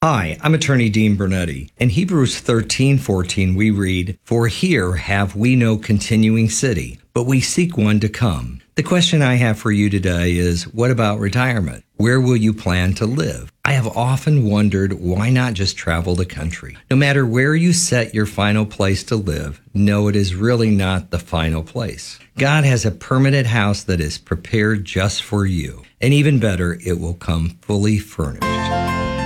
Hi, I'm attorney Dean Bernetti. In Hebrews 13:14 we read, "For here have we no continuing city, but we seek one to come." The question I have for you today is, what about retirement? Where will you plan to live? I have often wondered, why not just travel the country? No matter where you set your final place to live, no, it is really not the final place. God has a permanent house that is prepared just for you. And even better, it will come fully furnished.